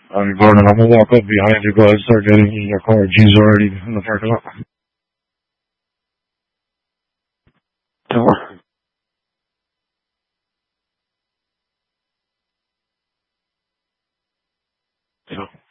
Vernon, I'm gonna walk up behind you. Go ahead and start getting in your car. G's already in the parking lot. Yeah.